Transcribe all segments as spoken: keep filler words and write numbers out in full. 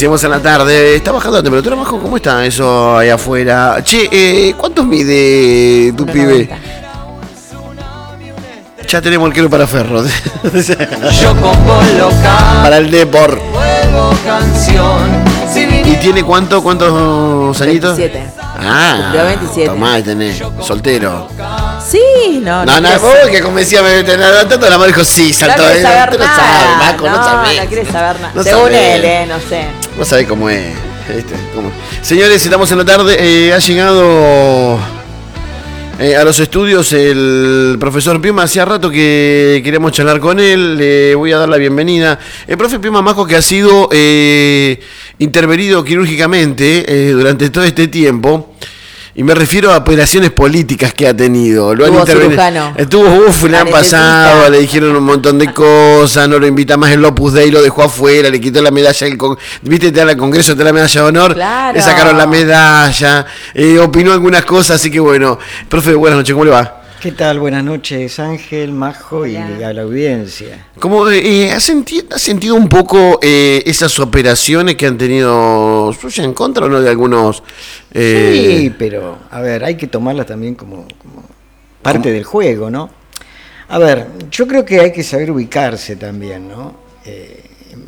seguimos en la tarde. Está bajando la temperatura, Majo. ¿Cómo está eso ahí afuera? Che, eh, ¿cuántos mide tu pibe? Ya tenemos el kilo para Ferro. Yo compongo local, para el Depor. Canción. ¿Y tiene cuánto? ¿Cuántos añitos? veintisiete. Ah, cumplió veintisiete. Tomá, tenés. Soltero. Sí, no, No, no, no. vos que convencía me tener tanto la madre dijo sí, saltó. No quiere saber no nada. sabes, Maco, no, no, sabés. no quiere saber nada. No Según sabés. él, eh, no sé. No sabés cómo es. ¿Viste? ¿Cómo? Señores, estamos en la tarde. Eh, ha llegado eh, a los estudios el profesor Piuma. Hacía rato que queríamos charlar con él. Le voy a dar la bienvenida. El profe Piuma Majo, que ha sido eh, intervenido quirúrgicamente eh, durante todo este tiempo. Y me refiero a operaciones políticas que ha tenido. Lo han intervenido. Estuvo, uff, le han pasado, le dijeron un montón de cosas, no lo invita más el Opus Dei, lo dejó afuera, le quitó la medalla, el con... viste, te dan al Congreso, te dan la medalla de honor, claro. Le sacaron la medalla, eh, opinó algunas cosas, así que bueno. Profe, buenas noches, ¿cómo le va? ¿Qué tal? Buenas noches, Ángel, Majo y a la audiencia. ¿Cómo, eh, ¿has, sentido, ¿Has sentido un poco eh, esas operaciones que han tenido suya en contra o no de algunos? Eh... Sí, pero a ver, hay que tomarlas también como, como parte ¿Cómo? del juego, ¿no? A ver, yo creo que hay que saber ubicarse también, ¿no? Eh,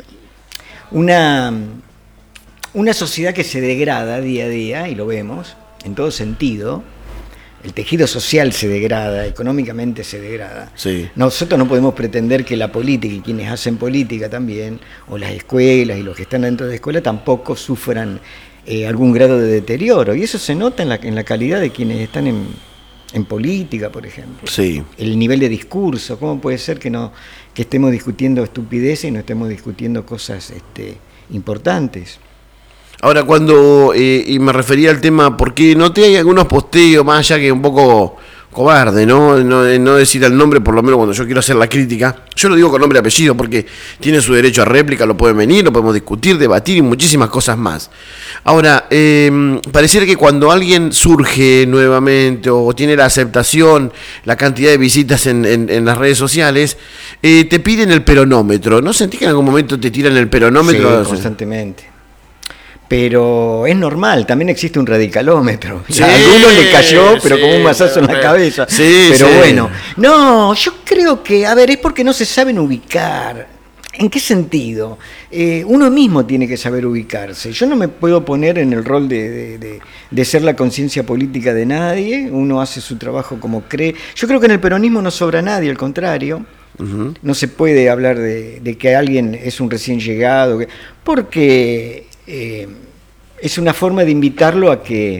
una, una sociedad que se degrada día a día, y lo vemos en todo sentido. El tejido social se degrada, económicamente se degrada. Sí. Nosotros no podemos pretender que la política y quienes hacen política también, o las escuelas y los que están dentro de la escuela tampoco sufran eh, algún grado de deterioro. Y eso se nota en la, en la calidad de quienes están en, en política, por ejemplo. Sí. El nivel de discurso. ¿Cómo puede ser que, no, que estemos discutiendo estupideces y no estemos discutiendo cosas este, importantes? Ahora, cuando, eh, y me refería al tema, porque noté hay algunos posteos más allá que un poco cobarde, ¿no? No, no decir el nombre, por lo menos cuando yo quiero hacer la crítica. Yo lo digo con nombre y apellido porque tiene su derecho a réplica, lo pueden venir, lo podemos discutir, debatir y muchísimas cosas más. Ahora, eh, pareciera que cuando alguien surge nuevamente o tiene la aceptación, la cantidad de visitas en, en, en las redes sociales, eh, te piden el peronómetro. ¿No sentís que en algún momento te tiran el peronómetro? Sí, constantemente. Pero es normal, también existe un radicalómetro. Sí, a algunos le cayó, pero sí, como un mazazo en la cabeza. Sí, pero sí. bueno, no, yo creo que, a ver, es porque no se saben ubicar. ¿En qué sentido? Eh, uno mismo tiene que saber ubicarse. Yo no me puedo poner en el rol de, de, de, de ser la conciencia política de nadie. Uno hace su trabajo como cree. Yo creo que en el peronismo no sobra nadie, al contrario. Uh-huh. No se puede hablar de, de que alguien es un recién llegado, porque... Eh, es una forma de invitarlo a que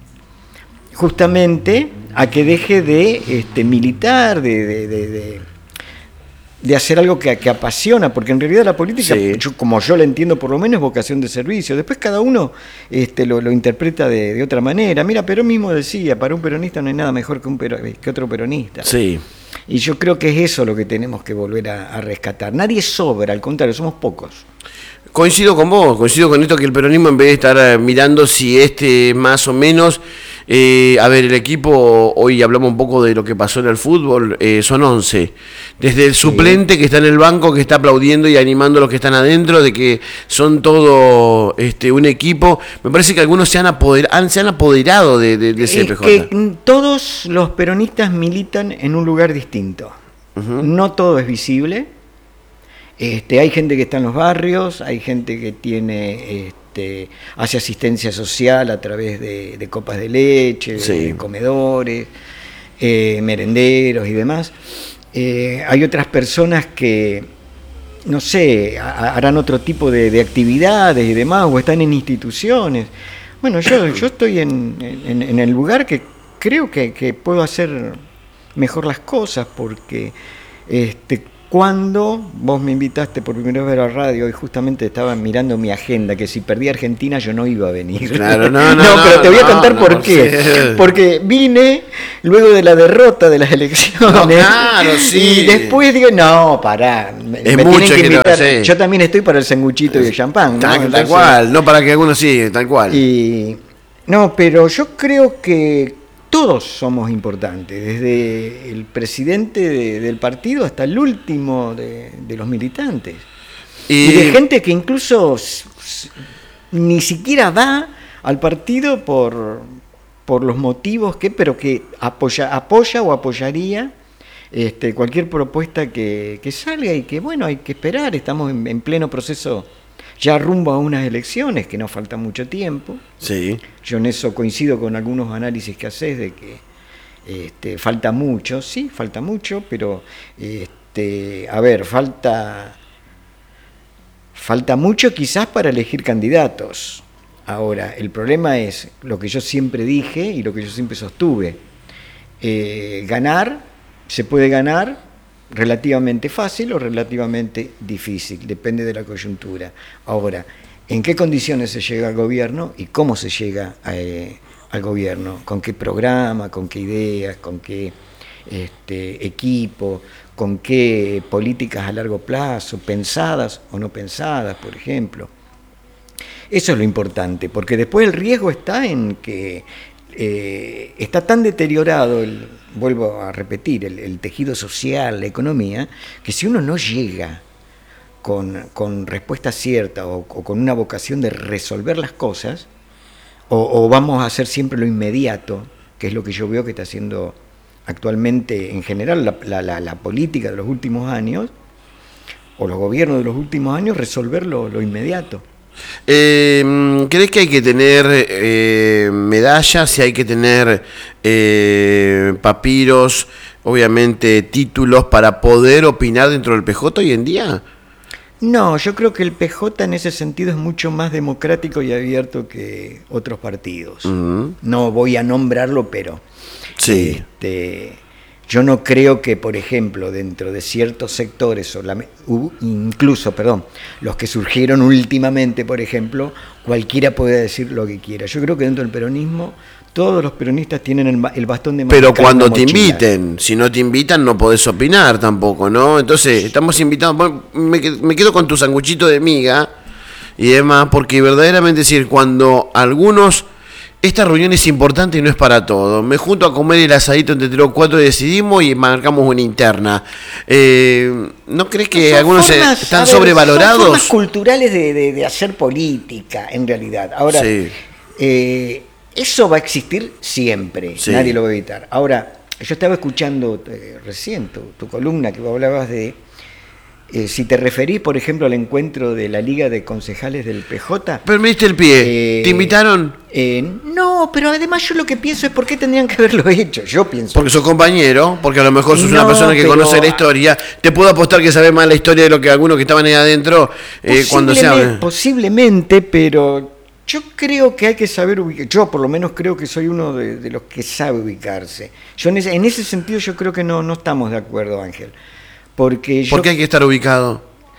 justamente a que deje de este, militar, de, de, de, de, de hacer algo que, que apasiona, porque en realidad la política, sí. yo, como yo la entiendo por lo menos, es vocación de servicio. Después cada uno este, lo, lo interpreta de, de otra manera. Mira, Perón mismo decía, para un peronista no hay nada mejor que, un pero, que otro peronista. Sí. Y yo creo que es eso lo que tenemos que volver a, a rescatar. Nadie sobra, al contrario, somos pocos. Coincido con vos, coincido con esto que el peronismo, en vez de estar mirando si este más o menos, eh, a ver, el equipo, hoy hablamos un poco de lo que pasó en el fútbol, eh, son once, desde el suplente sí. que está en el banco, que está aplaudiendo y animando a los que están adentro, de que son todo este, un equipo, me parece que algunos se han, apoder, han, se han apoderado de, de, de C P J. Es que todos los peronistas militan en un lugar distinto, uh-huh. no todo es visible. Este, hay gente que está en los barrios, hay gente que tiene este, hace asistencia social a través de, de copas de leche, sí. de comedores, eh, merenderos y demás. Eh, hay otras personas que, no sé, harán otro tipo de, de actividades y demás, o están en instituciones. Bueno, yo, yo estoy en, en, en el lugar que creo que, que puedo hacer mejor las cosas, porque... Este, Cuando vos me invitaste por primera vez a la radio y justamente estaba mirando mi agenda, que si perdía Argentina yo no iba a venir. Claro, no, no, no, no pero te voy no, a contar no, por no, qué. Sí. Porque vine luego de la derrota de las elecciones. No, claro, sí. Y después digo, no, pará. Me, es me mucho tienen que que invitar. No, sí. Yo también estoy para el sanguchito y el champán. ¿no? Tal, Entonces, tal cual, no para que algunos sí, tal cual. Y, no, pero yo creo que todos somos importantes, desde el presidente de, del partido hasta el último de, de los militantes. Y, y de gente que incluso ni siquiera va al partido por, por los motivos que, pero que apoya, apoya o apoyaría este, cualquier propuesta que, que salga y que, bueno, hay que esperar, estamos en, en pleno proceso ya rumbo a unas elecciones, que no falta mucho tiempo. Sí. Yo en eso coincido con algunos análisis que haces de que este, falta mucho, sí, falta mucho, pero este, a ver, falta, falta mucho quizás para elegir candidatos. Ahora, el problema es lo que yo siempre dije y lo que yo siempre sostuve. Eh, ganar, se puede ganar relativamente fácil o relativamente difícil, depende de la coyuntura. Ahora, ¿en qué condiciones se llega al gobierno y cómo se llega a, eh, al gobierno? ¿Con qué programa, con qué ideas, con qué este, equipo, con qué políticas a largo plazo, pensadas o no pensadas, por ejemplo? Eso es lo importante, porque después el riesgo está en que eh, está tan deteriorado, el, vuelvo a repetir, el, el tejido social, la economía, que si uno no llega con, con respuesta cierta o, o con una vocación de resolver las cosas, o, o vamos a hacer siempre lo inmediato, que es lo que yo veo que está haciendo actualmente en general la, la, la, la política de los últimos años, o los gobiernos de los últimos años, resolver lo, lo inmediato. Eh, ¿Crees que hay que tener eh, medallas, si hay que tener eh, papiros, obviamente títulos para poder opinar dentro del P J hoy en día? No, yo creo que el P J en ese sentido es mucho más democrático y abierto que otros partidos. Uh-huh. No voy a nombrarlo, pero sí. este, yo no creo que, por ejemplo, dentro de ciertos sectores, o la, incluso, perdón, los que surgieron últimamente, por ejemplo, cualquiera puede decir lo que quiera. Yo creo que dentro del peronismo todos los peronistas tienen el, el bastón de Pero cuando te inviten, si no te invitan no podés opinar tampoco, ¿no? Entonces, estamos invitados, me, me quedo con tu sanguchito de miga y demás, porque verdaderamente decir, cuando algunos... Esta reunión es importante y no es para todo. Me junto a comer el asadito entre tres o cuatro y decidimos y marcamos una interna. Eh, ¿No crees que son algunos formas, están ver, sobrevalorados? Son formas culturales de, de, de hacer política, en realidad. Ahora, sí. eh, eso va a existir siempre. Sí. Nadie lo va a evitar. Ahora, yo estaba escuchando eh, recién tu, tu columna que vos hablabas de... Eh, si te referís, por ejemplo, al encuentro de la Liga de Concejales del P J... Pero me diste el pie. Eh, ¿Te invitaron? Eh, no, pero además yo lo que pienso es por qué tendrían que haberlo hecho. Yo pienso... Porque sos compañero, porque a lo mejor sos no, una persona que pero... conoce la historia. Te puedo apostar que sabés más la historia de lo que algunos que estaban ahí adentro eh, cuando se hablan. Posiblemente, pero yo creo que hay que saber ubicar. Yo por lo menos creo que soy uno de, de los que sabe ubicarse. Yo en ese, en ese sentido yo creo que no, no estamos de acuerdo, Ángel. Porque ¿Por yo, qué hay que estar ubicado?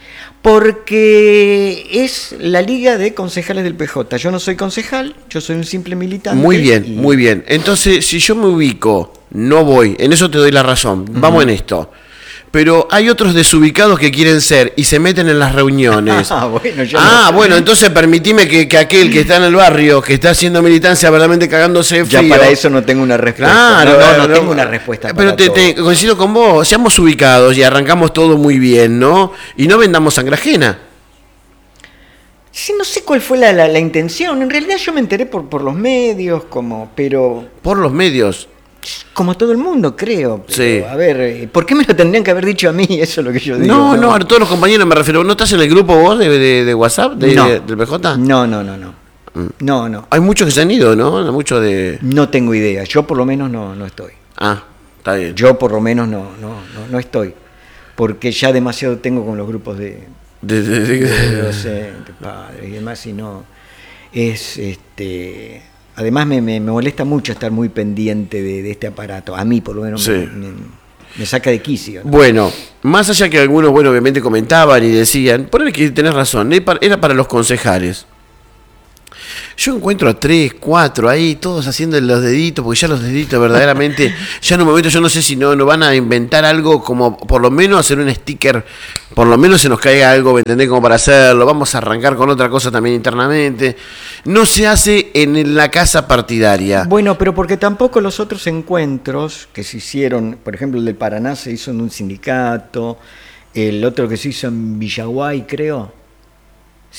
Porque es la Liga de Concejales del P J. Yo no soy concejal, yo soy un simple militante. Muy bien, y... muy bien. Entonces, si yo me ubico, no voy, en eso te doy la razón. Vamos uh-huh. en esto. Pero hay otros desubicados que quieren ser y se meten en las reuniones. Ah, bueno, yo ah, no. bueno, entonces permitime que, que aquel que está en el barrio, que está haciendo militancia verdaderamente cagándose de frío. Ya para eso no tengo una respuesta. Claro, no, no, no, no tengo una respuesta Pero para te, todo. te coincido con vos, seamos ubicados y arrancamos todo muy bien, ¿no? Y no vendamos sangre ajena. Sí, no sé cuál fue la, la, la intención. En realidad yo me enteré por, por los medios, como, pero... Por los medios. Como todo el mundo, creo. Pero, sí. A ver, ¿por qué me lo tendrían que haber dicho a mí? Eso es lo que yo digo. No, no, a todos los compañeros me refiero. ¿No estás en el grupo vos de, de, de WhatsApp de, no. de, del P J? No, no, no, no. Mm. No, no. Hay muchos que se han ido, ¿no? Muchos de... No tengo idea. Yo por lo menos no, no estoy. Ah, está bien. Yo por lo menos no, no, no, no estoy. Porque ya demasiado tengo con los grupos de... De, de, de, de docentes, padres y demás, y no... Es, este... Además me, me, me molesta mucho estar muy pendiente de, de este aparato. A mí por lo menos sí. me, me, me saca de quicio, ¿no? Bueno, más allá que algunos, bueno, obviamente comentaban y decían, por el que tenés razón, era para los concejales. Yo encuentro a tres, cuatro ahí, todos haciendo los deditos, porque ya los deditos verdaderamente, ya en un momento yo no sé si no, no van a inventar algo como, por lo menos hacer un sticker, por lo menos se nos caiga algo, ¿me entendés? Como para hacerlo, vamos a arrancar con otra cosa también internamente. No se hace en la casa partidaria. Bueno, pero porque tampoco los otros encuentros que se hicieron, por ejemplo el del Paraná se hizo en un sindicato, el otro que se hizo en Villaguay, creo,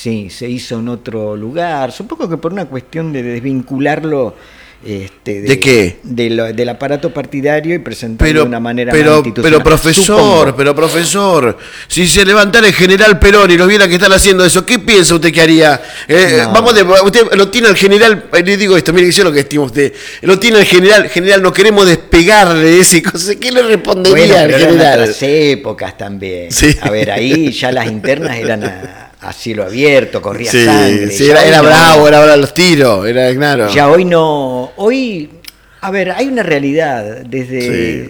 sí, se hizo en otro lugar, supongo que por una cuestión de desvincularlo este, de, ¿De qué? De lo, del aparato partidario y presentarlo Pero, de una manera pero, más institucional. pero profesor, Supongo. pero profesor, si se levantara el general Perón y los viera que están haciendo eso, ¿qué piensa usted que haría? Eh, No. Vamos de, usted lo tiene al general, eh, le digo esto, mire que yo lo que estimo usted, lo tiene al general, general, no queremos despegar de ese cosa, ¿qué le respondería Bueno, al pero eran general? otras épocas también. Sí. A ver, ahí ya las internas eran a, a cielo abierto, corría Sí, sangre. sí, Ya era, hoy era no. bravo, era bravo los tiros, era claro. Ya hoy no. Hoy, a ver, hay una realidad desde. Sí.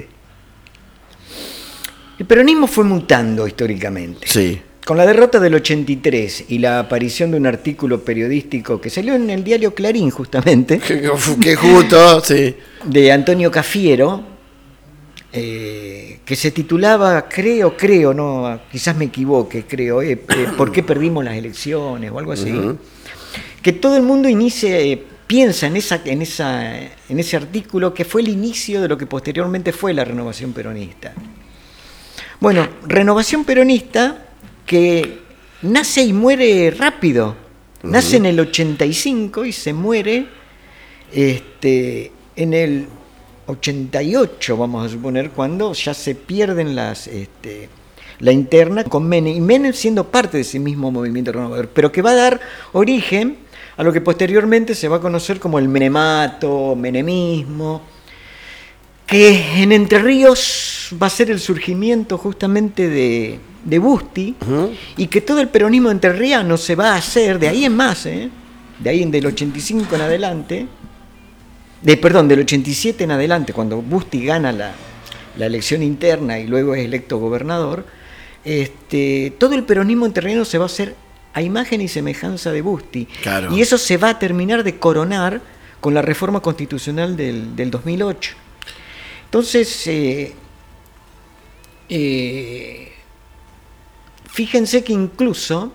El peronismo fue mutando históricamente. Sí. Con la derrota del ochenta y tres y la aparición de un artículo periodístico que salió en el diario Clarín, justamente, Qué, qué justo, sí. de Antonio Cafiero, eh, que se titulaba, creo, creo, no, quizás me equivoque, creo, eh, eh, ¿por qué perdimos las elecciones? O algo así. Ujú. Que todo el mundo inicie, eh, piensa en, esa, en, esa, en ese artículo que fue el inicio de lo que posteriormente fue la renovación peronista. Bueno, renovación peronista que nace y muere rápido. Nace en el ochenta y cinco y se muere este, en el ochenta y ocho, vamos a suponer, cuando ya se pierden las este, la interna con Menem, y Menem siendo parte de ese mismo movimiento renovador, pero que va a dar origen a lo que posteriormente se va a conocer como el menemato, menemismo, que en Entre Ríos va a ser el surgimiento justamente de, de Busti, Ujú. y que todo el peronismo entrerriano se va a hacer, de ahí en más, ¿eh? de ahí del ochenta y cinco en adelante, de, perdón, del ochenta y siete en adelante, cuando Busti gana la, la elección interna y luego es electo gobernador, este, todo el peronismo entrerriano se va a hacer a imagen y semejanza de Busti. Claro. Y eso se va a terminar de coronar con la reforma constitucional del, del dos mil ocho. Entonces, eh, eh, fíjense que incluso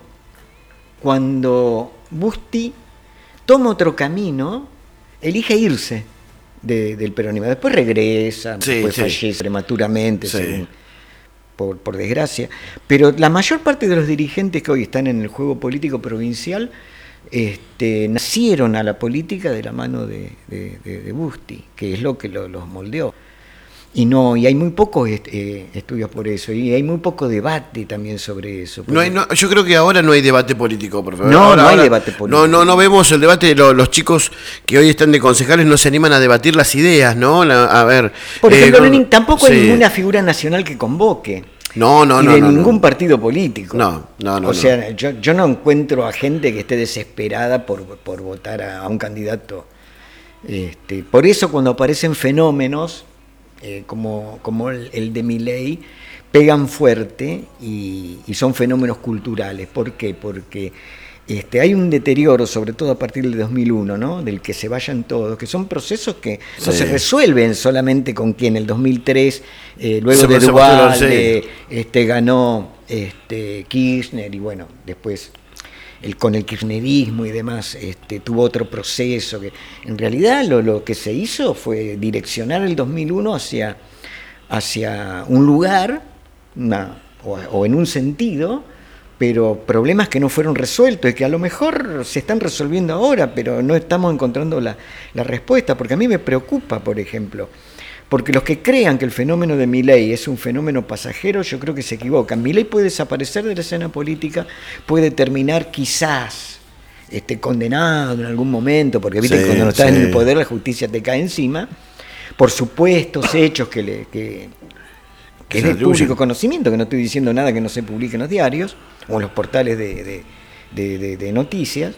cuando Busti toma otro camino, elige irse de, del peronismo. Después regresa, Sí, después sí. fallece prematuramente, Sí. según, por, por desgracia. Pero la mayor parte de los dirigentes que hoy están en el juego político provincial este, nacieron a la política de la mano de, de, de, de Busti, que es lo que lo, los moldeó. Y no, y hay muy pocos est- eh, estudios por eso, y hay muy poco debate también sobre eso. No hay, no, yo creo que ahora no hay debate político, por favor. No, Ahora- no hay ahora- debate político. No, no, no vemos el debate. Lo- los chicos que hoy están de concejales no se animan a debatir las ideas, ¿no? La- a ver. Por eh, ejemplo, no- no hay- tampoco hay sí. ninguna figura nacional que convoque. No, no, y no. de no, no. ningún partido político. No, no, no, O no. sea, yo, yo no encuentro a gente que esté desesperada por, por votar a, a un candidato. Este, por eso cuando aparecen fenómenos eh, como, como el, el de Milei, pegan fuerte y, y son fenómenos culturales. ¿Por qué? Porque este, hay un deterioro, sobre todo a partir del dos mil uno, ¿no? Del que se vayan todos, que son procesos que no Sí. se resuelven solamente con quien en el dos mil tres, eh, luego Se- de se Duval, postuló, sí. este, ganó este, Kirchner y bueno, después el, con el kirchnerismo y demás este, tuvo otro proceso. Que en realidad lo, lo que se hizo fue direccionar el dos mil uno hacia, hacia un lugar una, o, o en un sentido, pero problemas que no fueron resueltos y que a lo mejor se están resolviendo ahora, pero no estamos encontrando la, la respuesta, porque a mí me preocupa, por ejemplo, porque los que crean que el fenómeno de Milei es un fenómeno pasajero, yo creo que se equivocan. Milei puede desaparecer de la escena política, puede terminar quizás este, condenado en algún momento, porque viste Sí, que cuando no estás sí. en el poder la justicia te cae encima, por supuestos hechos que, le, que, que es Se de atribuyen. público conocimiento, que no estoy diciendo nada que no se publique en los diarios o en los portales de, de, de, de, de noticias.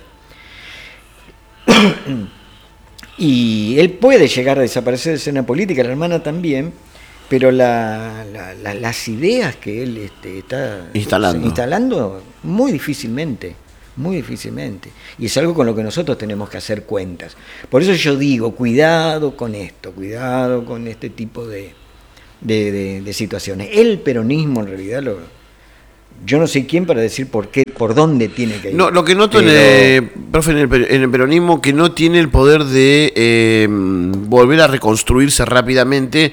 Y él puede llegar a desaparecer de escena política, la hermana también, pero la, la, la, las ideas que él este, está Instalando. instalando muy difícilmente, muy difícilmente. Y es algo con lo que nosotros tenemos que hacer cuentas. Por eso yo digo, cuidado con esto, cuidado con este tipo de, de, de, de situaciones. El peronismo en realidad lo... Yo no sé quién para decir por qué, por dónde tiene que ir. No, lo que noto pero... en, el, profe, en, el, per- en el peronismo que no tiene el poder de eh, volver a reconstruirse rápidamente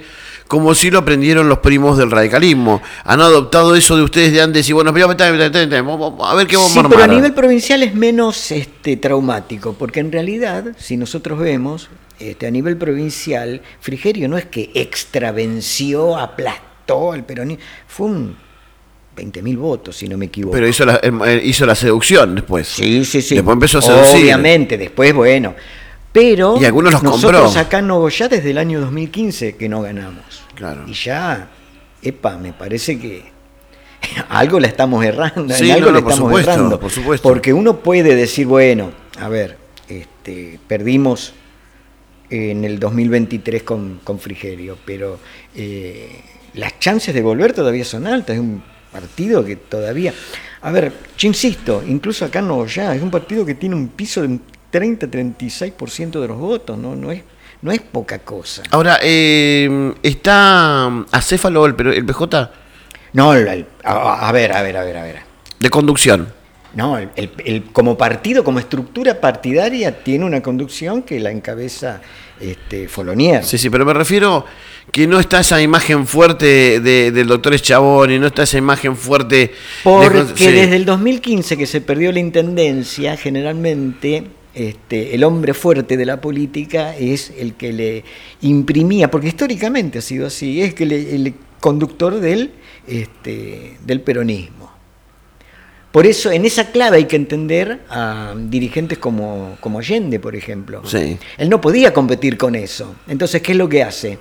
como si lo aprendieron los primos del radicalismo. Han adoptado eso de ustedes de antes y bueno, a ver qué vamos sí, a armar. Pero a nivel provincial es menos este, traumático, porque en realidad, si nosotros vemos, este, a nivel provincial, Frigerio no es que extravenció, aplastó al peronismo, fue un veinte mil votos, si no me equivoco. Pero hizo la, hizo la seducción después. Sí, sí, sí. Después empezó a seducir. Obviamente, después, bueno. Pero y algunos los nosotros compró. acá en Nogoyá desde el año dos mil quince que no ganamos. Claro. Y ya, epa, me parece que algo la estamos errando, sí, en algo no, no, le por estamos supuesto, errando. por supuesto. Porque uno puede decir, bueno, a ver, este, perdimos en el dos mil veintitrés con, con Frigerio, pero eh, las chances de volver todavía son altas. Es un partido que todavía... A ver, yo insisto, incluso acá en Nogoyá, es un partido que tiene un piso de treinta a treinta y seis por ciento de los votos, no, no es no es poca cosa. Ahora, eh, ¿está acéfalo el, el P J? No, el, el, a, a ver, a ver, a ver, a ver. De conducción. No, el, el, el, como partido, como estructura partidaria, tiene una conducción que la encabeza este, Folonier. Sí, sí, pero me refiero que no está esa imagen fuerte de, del doctor Eschabón y no está esa imagen fuerte... Porque de, sí. desde el dos mil quince que se perdió la intendencia, generalmente... Este, el hombre fuerte de la política es el que le imprimía, porque históricamente ha sido así, es que le, el conductor del, este, del peronismo. Por eso en esa clave hay que entender a dirigentes como, como Allende, por ejemplo. Sí. Él no podía competir con eso. Entonces, ¿qué es lo que hace?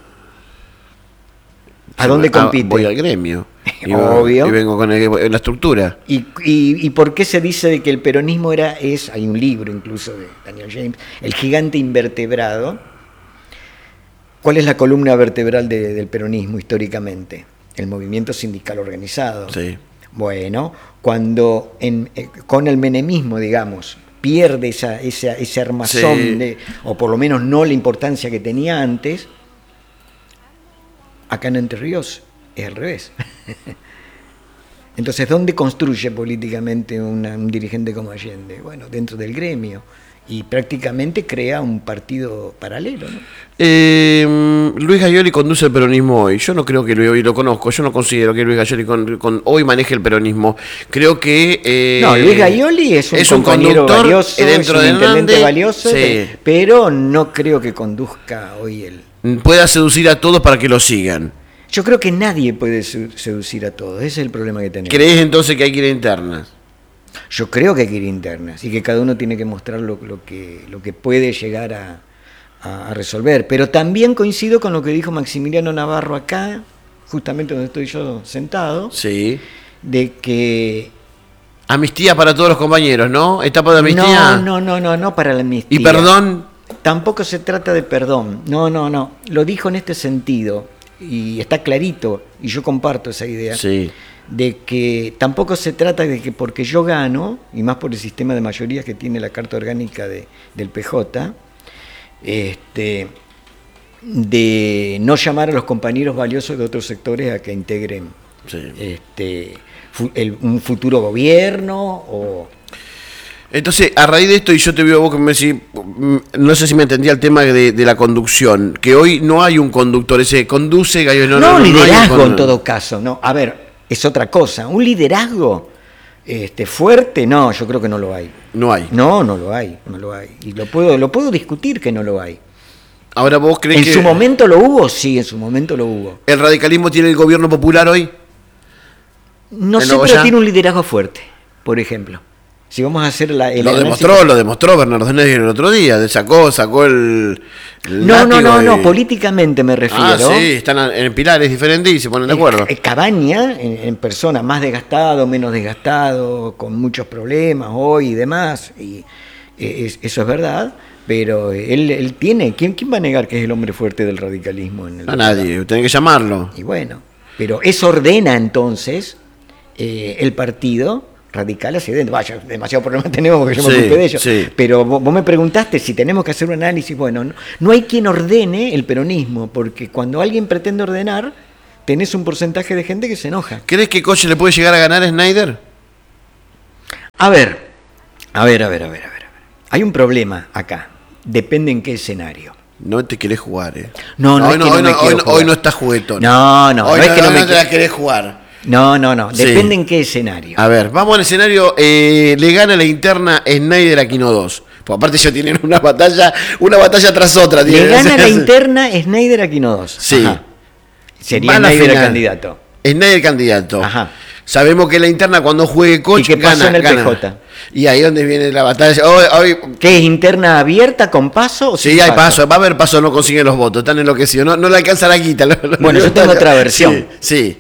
¿A dónde compite? Voy al gremio. Y, Obvio. Y vengo con el, la estructura. ¿Y, y, ¿Y por qué se dice de que el peronismo era, es, hay un libro incluso de Daniel James, el gigante invertebrado? ¿Cuál es la columna vertebral de, del peronismo históricamente? El movimiento sindical organizado. Sí. Bueno, cuando en, eh, con el menemismo, digamos, pierde esa, esa, ese armazón, sí. de, o por lo menos no la importancia que tenía antes, acá en Entre Ríos es al revés. Entonces, ¿dónde construye políticamente una, un dirigente como Allende? Bueno, dentro del gremio. Y prácticamente crea un partido paralelo, ¿no? Eh, Luis Gayoli conduce el peronismo hoy. Yo no creo que Luis, hoy lo conozco, yo no considero que Luis Gayoli con, con, hoy maneje el peronismo. Creo que... Eh, no, Luis Gayoli es un, es un compañero conductor valioso, dentro es un de intendente Hernández, valioso, sí. pero no creo que conduzca hoy el... pueda seducir a todos para que lo sigan. Yo creo que nadie puede seducir a todos, ese es el problema que tenemos. ¿Crees entonces que hay que ir a internas? Yo creo que hay que ir internas y que cada uno tiene que mostrar lo, lo, que, lo que puede llegar a, a, a resolver. Pero también coincido con lo que dijo Maximiliano Navarro acá, justamente donde estoy yo sentado, Sí. de que... Amnistía para todos los compañeros, ¿no? ¿Etapa de amnistía? No, no, no, no, no para la amnistía. ¿Y perdón? Tampoco se trata de perdón. No, no, no. Lo dijo en este sentido y está clarito, y yo comparto esa idea. Sí. De que tampoco se trata de que porque yo gano, y más por el sistema de mayorías que tiene la Carta Orgánica de, del P J, este, de no llamar a los compañeros valiosos de otros sectores a que integren Sí. este, fu- el, un futuro gobierno o... Entonces, a raíz de esto, y yo te veo a vos que me decís, no sé si me entendía el tema de, de la conducción, que hoy no hay un conductor, ese conduce, Gallo, no, No, no, no, liderazgo no hay un en todo caso, no. A ver, es otra cosa. Un liderazgo este, fuerte, no, yo creo que no lo hay. No hay. No, no lo hay, no lo hay. Y lo puedo, lo puedo discutir que no lo hay. Ahora vos crees ¿En que su momento lo hubo? Sí, en su momento lo hubo. el radicalismo tiene el gobierno popular hoy. No ¿En sé, Nogoyá? pero tiene un liderazgo fuerte, por ejemplo. Si vamos a hacer la... el Lo análisis- demostró, lo demostró Bernardo Negri el otro día, sacó, sacó el, el No, no, látigo no, y- no, políticamente me refiero. Ah, sí, están en pilares diferentes y se ponen de acuerdo. Eh, Cabaña, en, en persona, más desgastado, menos desgastado, con muchos problemas hoy y demás, y eh, es- eso es verdad, pero él, él tiene, ¿quién, ¿quién va a negar que es el hombre fuerte del radicalismo? En el A nadie, tienen que llamarlo. Y bueno, pero eso ordena entonces eh, el partido radical hacia adentro. Vaya, demasiado problema tenemos porque yo me Sí, ocupé de ello. sí. Pero vos, vos me preguntaste si tenemos que hacer un análisis. Bueno, no, no hay quien ordene el peronismo, porque cuando alguien pretende ordenar, tenés un porcentaje de gente que se enoja. ¿Crees que Coche le puede llegar a ganar a Snyder? A ver, a ver, a ver, a ver, a ver. a ver. Hay un problema acá. Depende en qué escenario. No te querés jugar, ¿eh? No, no, hoy es no, que no hoy me no, quiero hoy, jugar. hoy no estás juguetón. No, no, hoy no es que no me no te qui- la querés jugar. No, no, no. Sí. Depende en qué escenario. A ver, vamos al escenario. Eh, le gana la interna Snyder a Quino dos. Pues aparte ellos tienen una batalla, una batalla tras otra. Le tienen. gana la interna Snyder a Quino dos. Sí. Ajá. Sería Va a la Snyder el final. candidato. Snyder candidato. Ajá. Sabemos que la interna cuando juegue Koch ¿Y qué pasó gana, en el gana. P J? Y ahí donde viene la batalla. Hoy, hoy, ¿Qué es interna abierta con paso o sí, sin hay paso. Va a haber paso, no consiguen los votos. Están enloquecidos. No, no le alcanza la quita. Bueno, yo tengo otra versión. Sí, sí.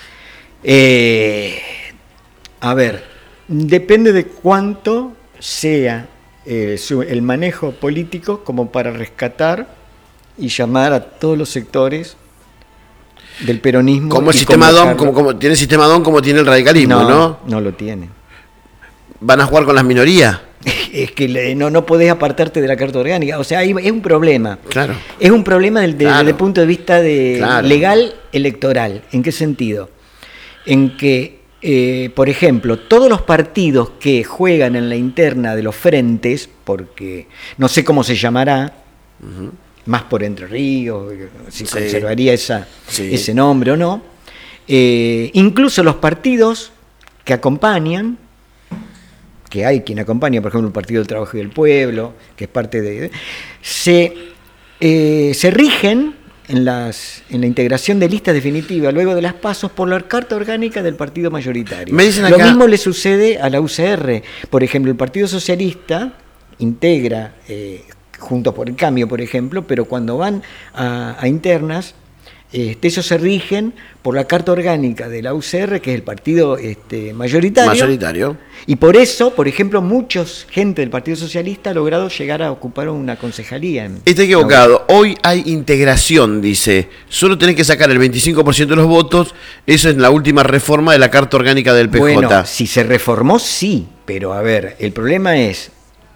Eh, a ver, depende de cuánto sea eh, su- el manejo político como para rescatar y llamar a todos los sectores del peronismo. Como el y sistema D O M, convocarlo. como, como, tiene el sistema D O M como tiene el radicalismo, ¿no? no, no lo tiene. Van a jugar con las minorías. Es que le- no, no podés apartarte de la carta orgánica. O sea, hay- es un problema. Claro. Es un problema del- de- Claro. desde el punto de vista de Claro. legal electoral. ¿En qué sentido? En que, eh, por ejemplo, todos los partidos que juegan en la interna de los frentes, porque no sé cómo se llamará, más por Entre Ríos, si Sí. conservaría esa, Sí. ese nombre o no, eh, incluso los partidos que acompañan, que hay quien acompaña, por ejemplo, el Partido del Trabajo y del Pueblo, que es parte de... se, eh, se rigen en, las, en la integración de listas definitivas luego de las pasos por la carta orgánica del partido mayoritario. Me dicen Lo acá- mismo le sucede a la U C R. Por ejemplo, el Partido Socialista integra eh, Juntos por el Cambio, por ejemplo, pero cuando van a, a internas, este, ellos se rigen por la carta orgánica de la U C R, que es el partido este, mayoritario. Mayoritario. Y por eso, por ejemplo, muchos gente del Partido Socialista ha logrado llegar a ocupar una concejalía. En, Está equivocado. Hoy hay integración, dice. Solo tenés que sacar el veinticinco por ciento de los votos. Eso es la última reforma de la Carta Orgánica del P J. Bueno, si se reformó, sí. Pero a ver, el problema es...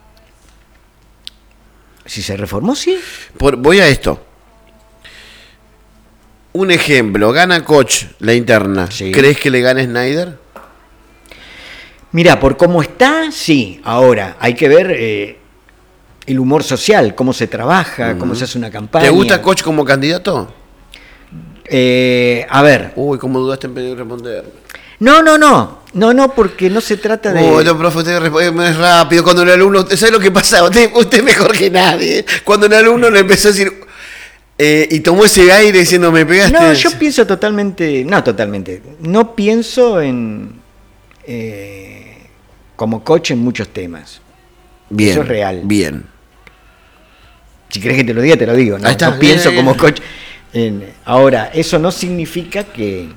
Si se reformó, sí. Por- voy a esto. Un ejemplo. Gana Koch la interna. Sí. ¿Crees que le gane Snyder? Mira, por cómo está, sí. Ahora, hay que ver eh, el humor social, cómo se trabaja, cómo se hace una campaña. ¿Te gusta Koch como candidato? Eh, a ver. Uy, cómo dudaste en pedir responder. No, no, no. No, no, porque no se trata de... Uy, no, profe, usted responde más rápido. Cuando el alumno... ¿Sabe lo que pasa? Usted, usted mejor que nadie. Cuando el alumno le empezó a decir... eh, y tomó ese aire diciendo, me pegaste... No, yo pienso totalmente, no totalmente, no pienso en eh, como coach en muchos temas. Bien, eso es real. Bien. Si querés que te lo diga, te lo digo. No, Ahí está, no pienso bien, como bien. coach. en- ahora, eso no significa que,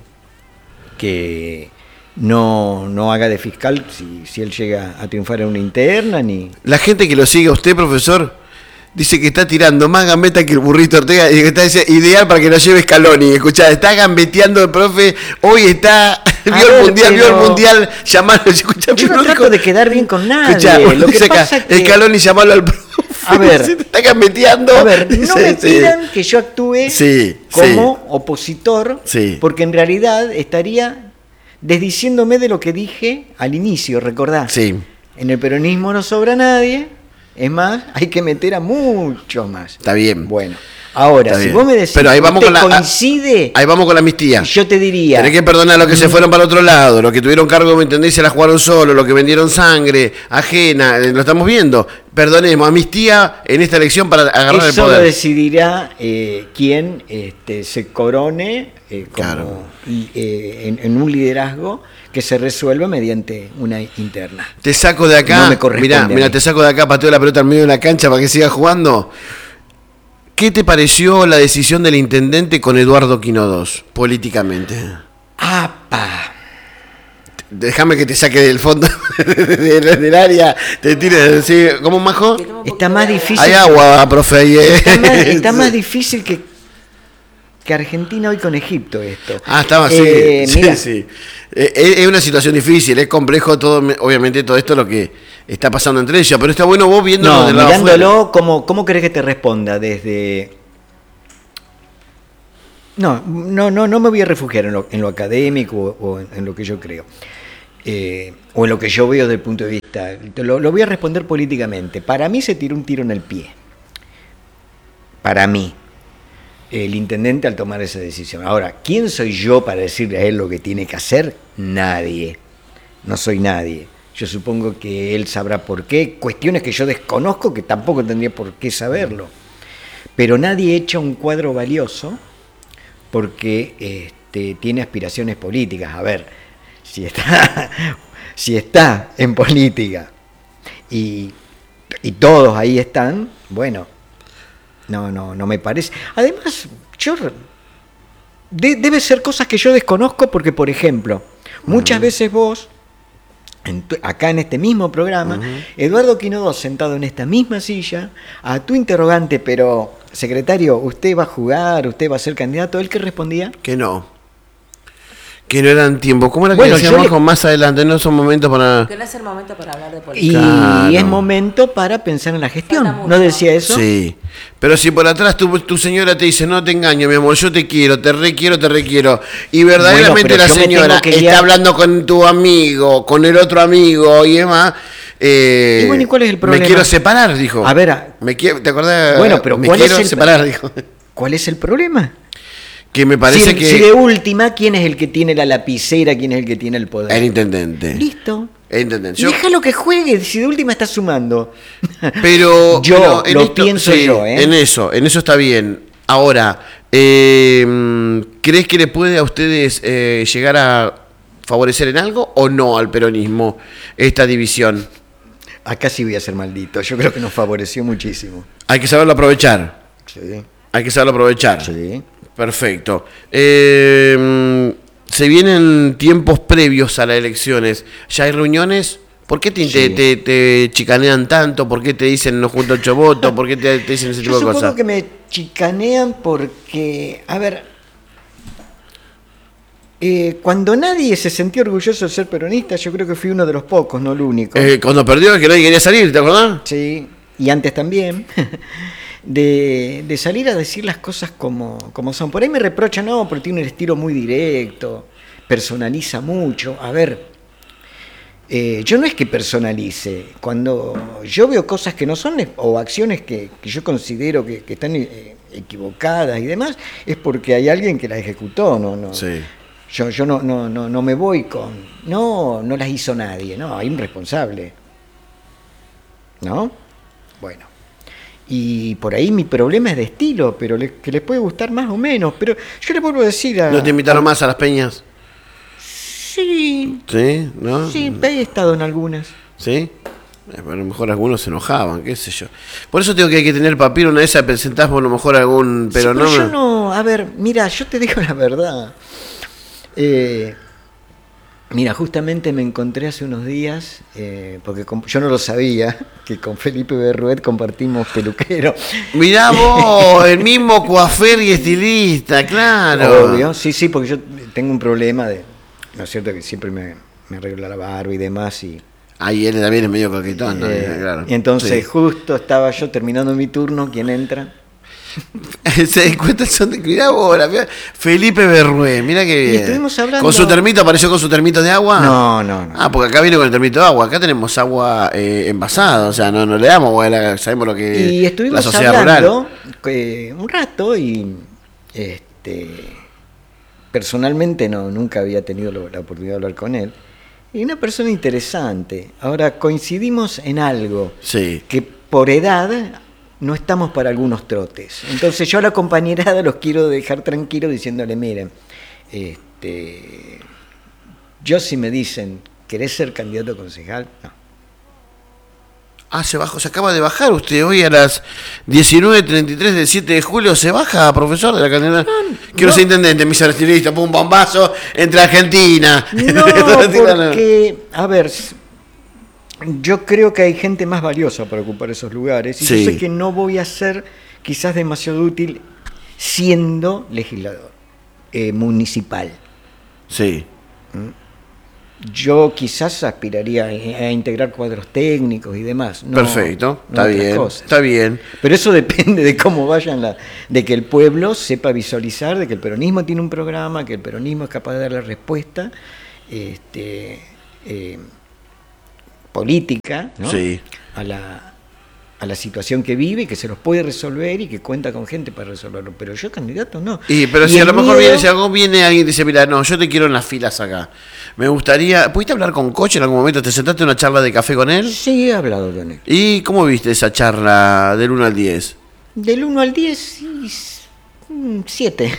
que no, no haga de fiscal si, si él llega a triunfar en una interna, ni... La gente que lo sigue a usted, profesor, dice que está tirando más gambeta que el burrito Ortega y que está dice, ideal para que lo lleve Scaloni. Escuchá, está gambeteando el profe, hoy está, vio ver, el mundial, vio pero- el mundial, llamalo, escuchá, Yo no pero trato dijo- de quedar bien con nadie. Escuchá, Lo que dice acá, pasa es que... Scaloni, llamalo al profe. A ver. Dice, está gambeteando. A ver, no Dice, me sí. pidan que yo actúe Sí, como opositor, Sí. porque en realidad estaría desdiciéndome de lo que dije al inicio, recordá. Sí. En el peronismo no sobra nadie, es más, hay que meter a muchos más. Está bien. Bueno, ahora, Está si bien. vos me decís Pero ahí que vamos usted con la- coincide, Ahí vamos con la amnistía. yo te diría... Tenés que perdonar a los que se fueron para el otro lado, los que tuvieron cargo, ¿me entendés? Se la jugaron solo, los que vendieron sangre ajena, eh, lo estamos viendo. Perdonemos, amnistía en esta elección para agarrar el Eso lo poder. decidirá eh, quién este, se corone eh, como, Claro. y, eh, en, en un liderazgo que se resuelva mediante una interna. Te saco de acá, No me corresponde mirá, a mirá, mí. te saco de acá, pateo la pelota al medio de la cancha para que siga jugando. ¿Qué te pareció la decisión del intendente con Eduardo Quino dos, políticamente? ¡Apa! Déjame que te saque del fondo del, del área, te tires, ¿sí? ¿Cómo, Majo? Está más difícil. Hay agua, profe. Ahí, eh. Está más, está más difícil que, que Argentina hoy con Egipto esto. Ah, estaba así. Eh, sí, mira, sí. Eh, Es, es una situación difícil, es complejo todo, obviamente todo esto lo que está pasando entre ellos, pero está bueno vos viéndolo no, del lado afuera. mirándolo, ¿cómo, ¿cómo querés que te responda? Desde... No, no, no, no me voy a refugiar en lo, en lo académico o, o en, en lo que yo creo. Eh, o en lo que yo veo desde el punto de vista. Te Lo, lo voy a responder políticamente. Para mí se tiró un tiro en el pie. para mí, el intendente al tomar esa decisión. Ahora, ¿quién soy yo para decirle a él lo que tiene que hacer? Nadie. No soy nadie. Yo supongo que él sabrá por qué. Cuestiones que yo desconozco que tampoco tendría por qué saberlo. Pero nadie echa un cuadro valioso porque este, tiene aspiraciones políticas. A ver, si está, si está en política y, y todos ahí están, bueno... No, no, no me parece. Además, yo de, debe ser cosas que yo desconozco porque, por ejemplo, muchas uh-huh. veces vos, en tu, acá en este mismo programa, uh-huh. Eduardo Quinodó sentado en esta misma silla, a tu interrogante, pero, secretario, ¿usted va a jugar? ¿Usted va a ser candidato? ¿Él qué respondía? Que no. Que no eran tiempos. ¿Cómo era que bueno, decíamos le... más adelante? No son momentos para... Que no es el momento para hablar de política. Y claro. es momento para pensar en la gestión. ¿No decía eso? Sí. Pero si por atrás tu, tu señora te dice, no te engaño, mi amor, yo te quiero, te requiero, te requiero. Y verdaderamente bueno, la señora está guiar... hablando con tu amigo, con el otro amigo y demás. Eh, y bueno, ¿y cuál es el problema? Me quiero separar, dijo. A ver, a... me quiero, ¿te acordás? Bueno, pero me ¿cuál quiero es el... separar, dijo. ¿Cuál es el problema? Que me parece si, que... Si de última, ¿quién es el que tiene la lapicera? ¿Quién es el que tiene el poder? El intendente. Listo. El intendente. Yo... Déjalo que juegue, si de última está sumando. Pero... yo pero lo esto, pienso sí, yo, ¿eh? En eso, en eso está bien. Ahora, eh, ¿crees que le puede a ustedes eh, llegar a favorecer en algo o no al peronismo esta división? Acá sí voy a ser maldito. Yo creo que nos favoreció muchísimo. Hay que saberlo aprovechar. Sí. Hay que saberlo aprovechar. Sí. Perfecto. Eh, se vienen tiempos previos a las elecciones. ¿Ya hay reuniones? ¿Por qué te, sí. te, te, te chicanean tanto? ¿Por qué te dicen no junto ocho votos? ¿Por qué te, te dicen ese tipo Yo de cosas? Yo supongo que me chicanean porque, a ver, eh, cuando nadie se sentía orgulloso de ser peronista, yo creo que fui uno de los pocos, no el único. Eh, cuando perdió, que nadie quería salir, ¿te acordás? Sí, y antes también. De, de salir a decir las cosas como, como son. Por ahí me reprochan, no, porque tiene un estilo muy directo, personaliza mucho. A ver, eh, yo no es que personalice. Cuando yo veo cosas que no son o acciones que, que yo considero que, que están eh, equivocadas y demás, es porque hay alguien que las ejecutó. No, no. Sí. Yo, yo no, no, no, no me voy con, no, no las hizo nadie, no, hay un responsable. ¿No? Bueno. Y por ahí mi problema es de estilo, pero le, que les puede gustar más o menos. Pero yo le vuelvo a decir a... ¿No te invitaron a, más a las peñas? Sí. ¿Sí? ¿No? Sí, he estado en algunas. ¿Sí? A lo mejor algunos se enojaban, qué sé yo. Por eso tengo que hay que tener papel, una de esas presentás por lo mejor algún... Pero, sí, no pero yo me... no... A ver, mira, yo te digo la verdad. Eh... Mira, justamente me encontré hace unos días, eh, porque con, yo no lo sabía, que con Felipe Berruet compartimos peluquero. Mirá vos, el mismo coafer y estilista, claro. Obvio, sí, sí, porque yo tengo un problema de, ¿no es cierto?, que siempre me, me arreglo la barba y demás. Y, ahí él también es medio coquetón, eh, ¿no? Claro. Y entonces sí. Justo estaba yo terminando mi turno, ¿quién entra? Se encuentra son de mirá vos, Felipe Berrué, mira que bien. Y estuvimos hablando. ¿Con su termito? ¿Apareció con su termito de agua? No, no, no. Ah, porque acá viene con el termito de agua. Acá tenemos agua eh, envasada, o sea, no, no le damos agua, sabemos lo que y estuvimos la sociedad hablando rural. Eh, un rato y este personalmente no nunca había tenido la oportunidad de hablar con él. Y una persona interesante. Ahora coincidimos en algo. Sí. Que por edad no estamos para algunos trotes. Entonces yo a la compañerada los quiero dejar tranquilos diciéndole, miren, este, yo si me dicen, ¿querés ser candidato a concejal? No. Ah, se bajó, se acaba de bajar usted hoy a las diecinueve treinta y tres del siete de julio, ¿se baja, profesor, de la candidata? No, Quiero no. ser intendente, mi estilista, pum, bombazo, entre Argentina. No, porque, a ver... Yo creo que hay gente más valiosa para ocupar esos lugares y sí. Yo sé que no voy a ser quizás demasiado útil siendo legislador eh, municipal. Sí. Yo quizás aspiraría a, a integrar cuadros técnicos y demás. No, perfecto, no está bien, cosas. Está bien. Pero eso depende de cómo vayan, la, de que el pueblo sepa visualizar, de que el peronismo tiene un programa, que el peronismo es capaz de dar la respuesta. Este... Eh, política, ¿no? Sí. a la a la situación que vive, que se los puede resolver y que cuenta con gente para resolverlo. Pero yo candidato no. Y, pero y si a lo mejor miedo, viene, si algo viene alguien y dice, mira, no, yo te quiero en las filas acá. Me gustaría... ¿Pudiste hablar con Coche en algún momento? ¿Te sentaste en una charla de café con él? Sí, he hablado con él. ¿Y cómo viste esa charla del uno al diez? Del uno al diez, siete.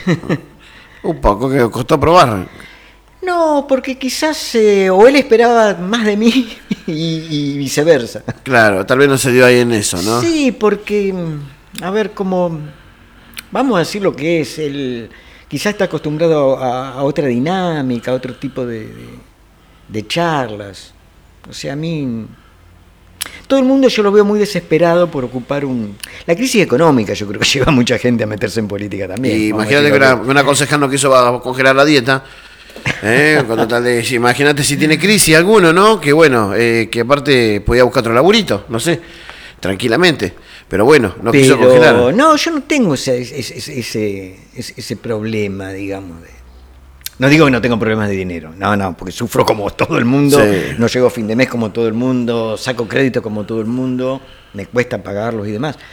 Un poco, que costó probar. No, porque quizás eh, o él esperaba más de mí y, y viceversa. Claro, tal vez no se dio ahí en eso, ¿no? Sí, porque, a ver, como, vamos a decir lo que es, él quizás está acostumbrado a, a otra dinámica, a otro tipo de, de, de charlas. O sea, a mí, todo el mundo yo lo veo muy desesperado por ocupar un... La crisis económica yo creo que lleva a mucha gente a meterse en política también. Y Vamos a imagínate que decirlo una, una concejal no quiso va a congelar la dieta. ¿Eh? Con total de, imagínate si tiene crisis alguno, ¿no? Que bueno, eh, que aparte podía buscar otro laburito, no sé, tranquilamente. Pero bueno, no quiso Pero, congelar. no, yo no tengo ese, ese, ese, ese, ese problema, digamos. De, no digo que no tengo problemas de dinero, no, no, porque sufro como todo el mundo, Sí. no llego a fin de mes como todo el mundo, saco crédito como todo el mundo, me cuesta pagarlos y demás.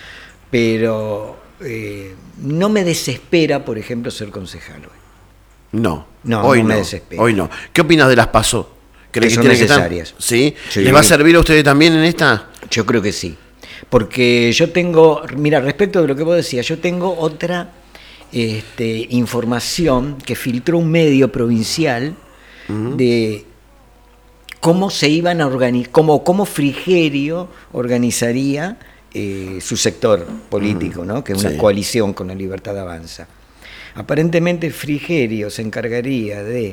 Pero eh, no me desespera, por ejemplo, ser concejal hoy. No, No, hoy no no, me desespera. hoy no. ¿Qué opinas de las PASO? Que son tiene estar- necesarias. ¿Sí? Sí. ¿Les va a servir a ustedes también en esta? Yo creo que sí. Porque yo tengo, mira, respecto de lo que vos decías, yo tengo otra este, información que filtró un medio provincial uh-huh. de cómo se iban a organizar, cómo, cómo Frigerio organizaría eh, su sector político, uh-huh. ¿no? Que es una sí. coalición con la Libertad Avanza. Aparentemente Frigerio se encargaría de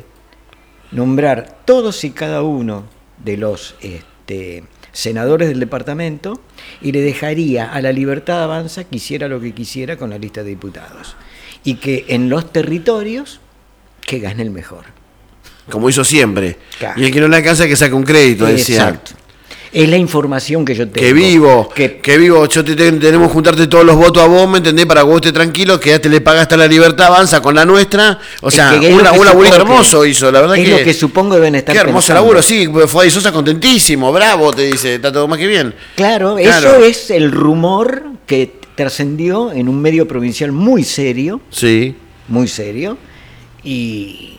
nombrar todos y cada uno de los este, senadores del departamento y le dejaría a la Libertad Avanza que hiciera lo que quisiera con la lista de diputados. Y que en los territorios que gane el mejor. Como hizo siempre. Claro. Y el que no le alcanza que saque un crédito, decía. Exacto. Es la información que yo tengo. Que vivo, que, que vivo, yo te, te, tenemos que juntarte todos los votos a vos, ¿me entendés? Para que vos estés tranquilo, que ya te le pagaste a la Libertad Avanza con la nuestra. O sea, es que una, un laburito hermoso que, hizo, la verdad es que... Es lo que supongo deben estar Qué hermoso pensando. laburo, sí, fue ahí Sosa contentísimo, bravo, te dice, está todo más que bien. Claro, claro, eso es el rumor que trascendió en un medio provincial muy serio. Sí. Muy serio. Y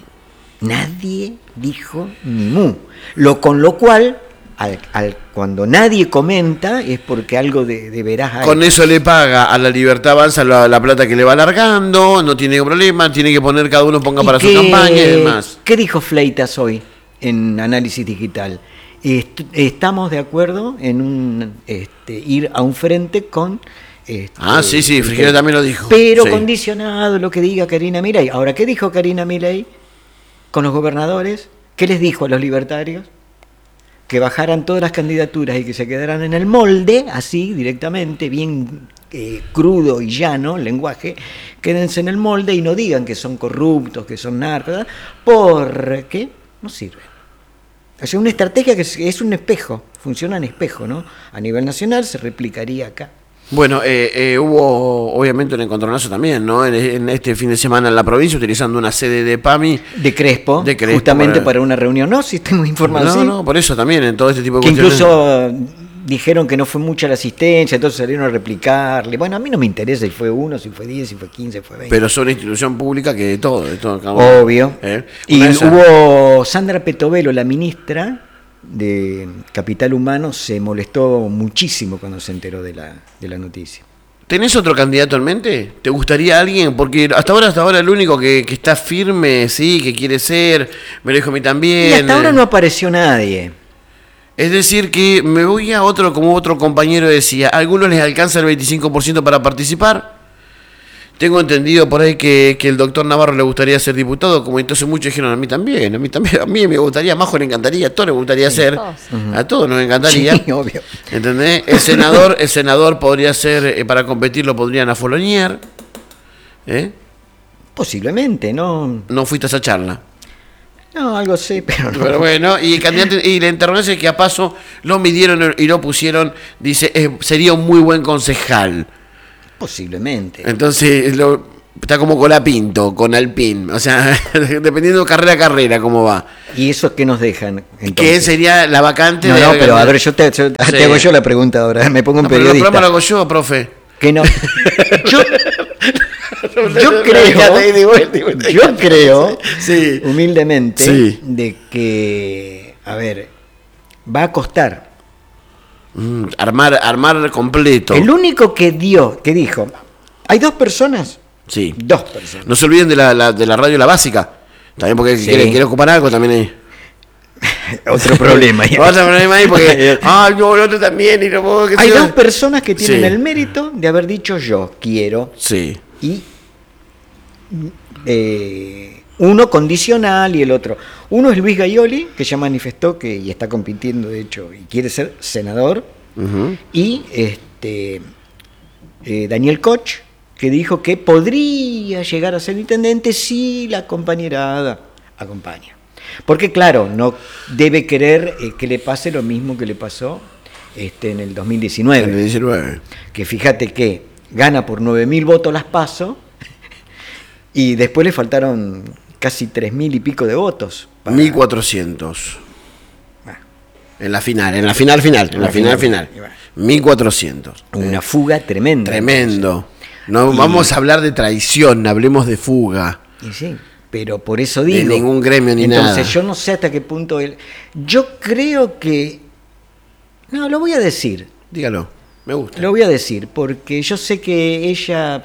nadie dijo ni mu. Lo, con lo cual... Al, al, cuando nadie comenta es porque algo de, de veraz hay. Con eso le paga a la Libertad Avanza la, la plata que le va alargando, no tiene problema, tiene que poner, cada uno ponga para qué, su campaña y demás. ¿Qué dijo Fleitas hoy en Análisis Digital? Est estamos de acuerdo en un, este, ir a un frente con... Este, ah, sí, sí, Frigerio también lo dijo. Pero sí. condicionado lo que diga Karina Milei. Ahora, ¿qué dijo Karina Milei con los gobernadores? ¿Qué les dijo a los libertarios? Que bajaran todas las candidaturas y que se quedaran en el molde, así directamente, bien eh, crudo y llano el lenguaje, quédense en el molde y no digan que son corruptos, que son narcos, porque no sirve. Es una estrategia que es, es un espejo, funciona en espejo, ¿no? A nivel nacional se replicaría acá. Bueno, eh, eh, hubo obviamente un encontronazo también, ¿no? En, en este fin de semana en la provincia, utilizando una sede de PAMI. De Crespo, de Crespo justamente para... para una reunión. No, si tengo información. No, no, por eso también, en todo este tipo de que cuestiones. Incluso dijeron que no fue mucha la asistencia, entonces salieron a replicarle. Bueno, a mí no me interesa si fue uno, si fue diez, si fue quince, si fue veinte. Pero son una institución pública que de todo, de todo. Obvio. ¿Eh? Y esa... hubo Sandra Petovelo, la ministra de Capital Humano, se molestó muchísimo cuando se enteró de la, de la noticia. ¿Tenés otro candidato en mente? ¿Te gustaría alguien? Porque hasta ahora, hasta ahora el único que, que está firme, sí, que quiere ser, me lo dijo a mí también. Y hasta ahora no apareció nadie. Es decir, que me voy a otro, como otro compañero decía, a algunos les alcanza el veinticinco por ciento para participar. Tengo entendido por ahí que, que el doctor Navarro le gustaría ser diputado, como entonces muchos dijeron, a mí también, a mí también, a mí me gustaría, a Majo le encantaría, a todos les gustaría sí, ser, todos. a todos nos encantaría. Sí, obvio. ¿Entendés? El senador, el senador podría ser, eh, para competir lo podrían a Folonier. ¿Eh? Posiblemente, ¿no? No fuiste a esa charla. No, algo sé, pero no. Pero bueno, y el candidato, y la interrogación es que a Paso lo midieron y lo pusieron, dice, eh, sería un muy buen concejal. Posiblemente. Entonces, lo, está como Colapinto, con Alpine. O sea, dependiendo carrera a carrera cómo va. ¿Y eso qué nos dejan? Entonces? ¿Qué sería la vacante? No, de no, la- pero a ver, yo te, yo- Sí. te hago yo la pregunta ahora, me pongo un No, pero el periodista. programa lo hago yo, profe. Que no. Yo, yo creo, yo creo, Sí. humildemente, Sí. de que, a ver, va a costar. Mm, armar, armar completo. El único que dio, que dijo, hay dos personas, Sí. dos personas. No se olviden de la, la- de la radio La Básica. También porque Sí. quiere, quiere ocupar algo también ahí. Otro problema. Otro problema ahí porque. Ah, yo, el otro también. Y no puedo, que Hay sea- dos personas que tienen Sí. el mérito de haber dicho yo quiero Sí. y eh, uno condicional y el otro. Uno es Luis Gaioli, que ya manifestó que y está compitiendo, de hecho, y quiere ser senador, Ujú. y este eh, Daniel Koch, que dijo que podría llegar a ser intendente si la compañerada acompaña. Porque claro, no debe querer eh, que le pase lo mismo que le pasó este, en el dos mil diecinueve. En el diecinueve. Que fíjate que gana por nueve mil votos las PASO y después le faltaron casi tres mil y pico de votos. para- mil cuatrocientos. Ah, En la final, en la final final, en la final final. Y bueno. mil cuatrocientos. Una fuga tremenda. Tremendo. No Y- vamos a hablar de traición, hablemos de fuga. Y sí, pero por eso De digo. ningún gremio ni Entonces, nada. yo no sé hasta qué punto él. Yo creo que. No, lo voy a decir. Dígalo, me gusta. Lo voy a decir, porque yo sé que ella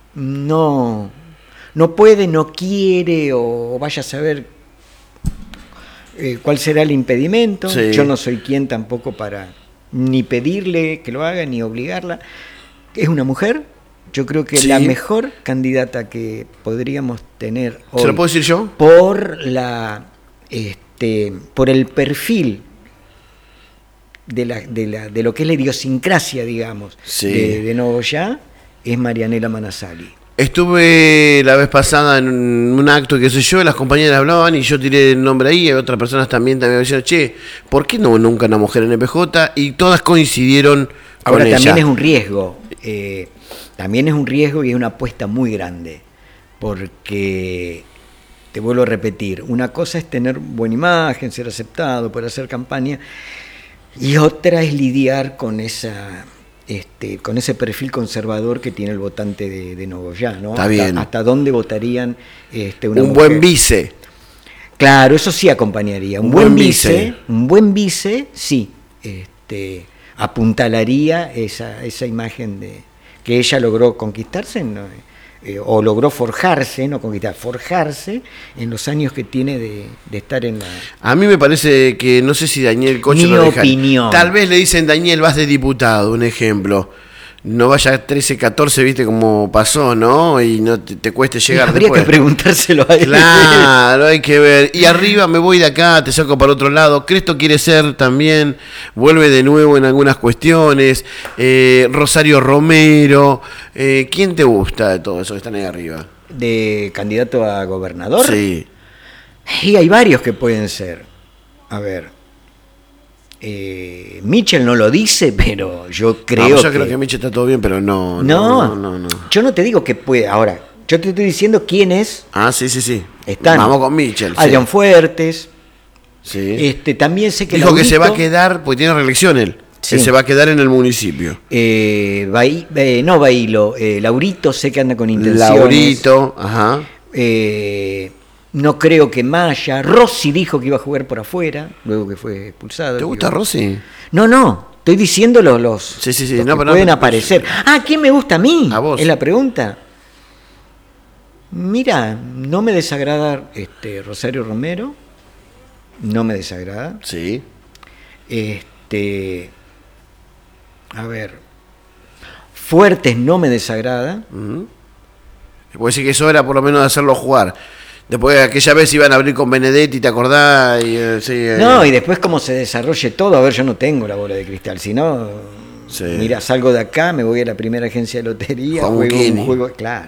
no, no puede, no quiere, o vaya a saber eh, cuál será el impedimento. Sí. Yo no soy quien tampoco para ni pedirle que lo haga, ni obligarla. Es una mujer. Yo creo que Sí. la mejor candidata que podríamos tener hoy, ¿Se lo puedo decir yo? por la este por el perfil de la, de la de lo que es la idiosincrasia, digamos, Sí. de, de Nogoyá, es Marianela Manasali. Estuve la vez pasada en un acto, qué sé yo, las compañeras hablaban y yo tiré el nombre ahí, y otras personas también también me decían, che, ¿por qué no nunca una mujer en E P J? Y todas coincidieron Ahora con también ella. es un riesgo, eh, también es un riesgo y es una apuesta muy grande, porque te vuelvo a repetir, una cosa es tener buena imagen, ser aceptado, poder hacer campaña, y otra es lidiar con esa este, con ese perfil conservador que tiene el votante de, de Nogoyá, ¿no? Está hasta, bien. hasta dónde votarían este, una Un mujer. buen vice. Claro, eso sí acompañaría. Un, Un buen, buen vice, vice. un buen vice, sí, este, apuntalaría esa, esa imagen de que ella logró conquistarse, ¿no? Eh, o logró forjarse, no conquistar, forjarse en los años que tiene de, de estar en la... A mí me parece que, no sé si Daniel Coche Mi lo deja. opinión. Tal vez le dicen, Daniel, vas de diputado, un ejemplo. No vaya trece, catorce, viste cómo pasó, ¿no? Y no te, te cueste llegar Habría después. que preguntárselo a él. Claro, hay que ver. Y arriba me voy de acá, te saco para otro lado. Cresto quiere ser también, vuelve de nuevo en algunas cuestiones. Eh, Rosario Romero. Eh, ¿Quién te gusta de todo eso que están ahí arriba? De candidato a gobernador. Sí. Y hay varios que pueden ser. A ver. Eh, Mitchell no lo dice, pero yo creo No, yo que... creo que Miche está todo bien, pero no. No, No, no, no. yo no te digo que puede. Ahora, yo te estoy diciendo quiénes Ah, sí, sí, sí. están. Vamos con Michel. Adrián Fuertes. Sí. Este, también sé que Dijo que se va a Laurito, quedar, porque tiene reelección él. Sí. Que se va a quedar en el municipio. eh, Bahí- eh, no Bailo, eh, Laurito sé que anda con intenciones. Laurito, ajá. Eh, no creo que Maya. Rossi dijo que iba a jugar por afuera, luego que fue expulsado. ¿Te gusta Digo, Rossi? No, no. Estoy diciendo los, los, Sí, sí, sí, los no, que pero no, pueden pero- aparecer. Ah, ¿quién me gusta a mí? A vos. Es la pregunta. Mira, no me desagrada este Rosario Romero. No me desagrada. Sí. Este. A ver. Fuertes no me desagrada. Ujú. Puedo decir que eso era por lo menos de hacerlo jugar. Después de aquella vez iban a abrir con Benedetti, ¿te acordás? Y, eh, sí, eh, No, y después cómo se desarrolle todo. A ver, yo no tengo la bola de cristal. Si no, Sí. mira, salgo de acá, me voy a la primera agencia de lotería, Juan juego Buchini. un juego. Claro.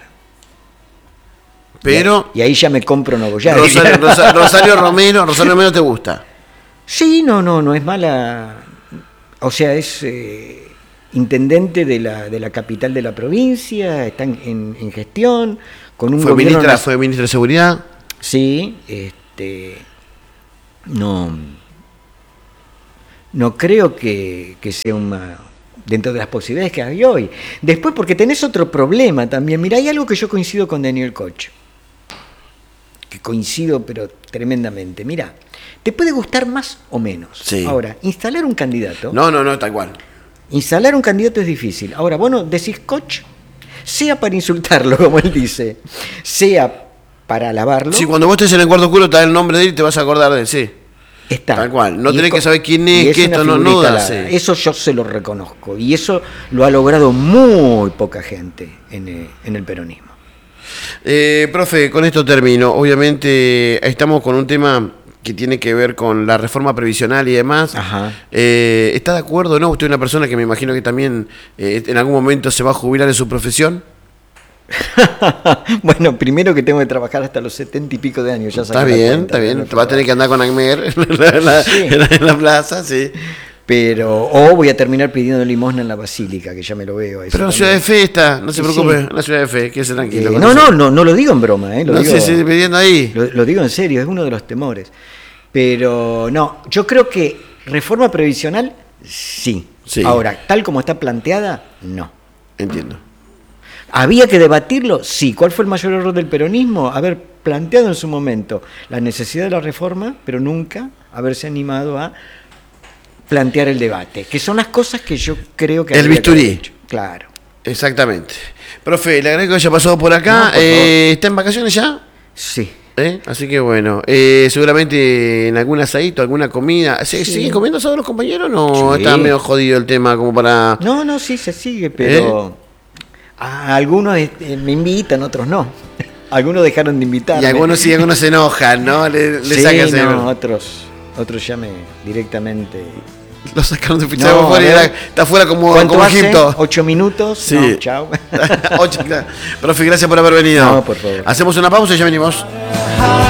Pero Y ahí ya me compro Nogoyá. Rosario, Rosa- Rosario Romero, Rosario Romero te gusta. Sí, no, no, no es mala. O sea, es. eh, intendente de la, de la capital de la provincia, está en, en, en gestión, con un ¿Fue gobierno... ministra, fue ministra de Seguridad? Sí, este, no, no creo que, que sea una, dentro de las posibilidades que hay hoy. Después, porque tenés otro problema también. Mirá, hay algo que yo coincido con Daniel Koch, que coincido pero tremendamente. Mirá, te puede gustar más o menos. Sí. Ahora, instalar un candidato... No, no, no, tal cual. Instalar un candidato es difícil. Ahora, vos no decís Koch, sea para insultarlo, como él dice, sea para alabarlo. Sí, cuando vos estés en el cuarto oscuro está el nombre de él y te vas a acordar de él, sí. Está. Tal cual. No Y tenés co- que saber quién y es, qué una esto no, no figurita da. alada. Sí. Eso yo se lo reconozco. Y eso lo ha logrado muy poca gente en, eh, en el peronismo. Eh, profe, con esto termino. Obviamente estamos con un tema que tiene que ver con la reforma previsional y demás. Ajá. Eh, ¿Está de acuerdo o no? Usted es una persona que me imagino que también eh, en algún momento se va a jubilar en su profesión. Bueno, primero que tengo que trabajar hasta los setenta y pico de años. Ya Está saqué la bien, cuenta, está bien. no Te va a tener que andar con Agmer en la, Sí. en la- en la plaza, sí. Pero, o voy a terminar pidiendo limosna en la basílica, que ya me lo veo. eso Pero en la también. ciudad de fe está, no se Sí, preocupe, sí. en la ciudad de fe, quédese tranquilo. Eh, con no, eso. no, no, no lo digo en broma, eh, lo, No digo, sé, sí, pidiendo ahí. lo, lo digo en serio, es uno de los temores. Pero no, yo creo que reforma previsional, sí. Sí. Ahora, tal como está planteada, no. Entiendo. ¿Había que debatirlo? Sí. ¿Cuál fue el mayor error del peronismo? Haber planteado en su momento la necesidad de la reforma, pero nunca haberse animado a plantear el debate, que son las cosas que yo creo que... El habría que haber bisturí. hecho. Claro. Exactamente. Profe, le agradezco que haya pasado por acá. No, por favor. Eh, ¿Está en vacaciones ya? Sí. ¿Eh? Así que bueno, eh, seguramente en algún asadito, alguna comida. ¿Se, Sí. ¿Siguen comiendo asado los compañeros o no? Sí. Está medio jodido el tema como para... No, no, sí, se sigue, pero a algunos este, me invitan, otros no. Algunos dejaron de invitarme. Y algunos sí, algunos se enojan, ¿no? Le, le sí, sacan ese- no, otros, otros ya me directamente... Lo sacaron de ficha No, fuera y a ver. era- está fuera como, ¿Cuánto como hace? Egipto. ¿Ocho minutos? Sí. No, chao. Ocho, claro. Profe, gracias por haber venido. No, por favor. Hacemos una pausa y ya venimos. high.